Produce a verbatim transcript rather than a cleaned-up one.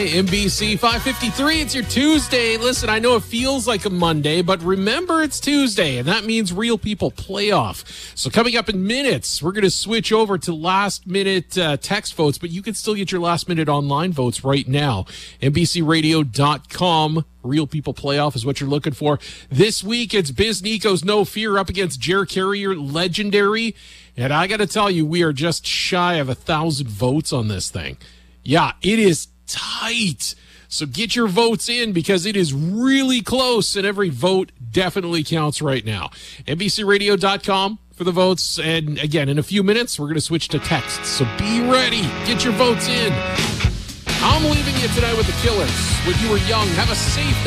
M B C five fifty-three. It's your Tuesday. Listen, I know it feels like a Monday, but remember it's Tuesday, and that means Real People Playoff. So coming up in minutes, we're going to switch over to last-minute uh, text votes, but you can still get your last-minute online votes right now. N B C radio dot com. Real People Playoff is what you're looking for. This week, it's Biz Nico's No Fear up against Jer Carrier Legendary. And I got to tell you, we are just shy of a thousand votes on this thing. Yeah, it is tight. So get your votes in because it is really close, and every vote definitely counts right now. N B C radio dot com for the votes. And again, in a few minutes, we're going to switch to text. So be ready. Get your votes in. I'm leaving you tonight with the Killers. When you were young, have a safe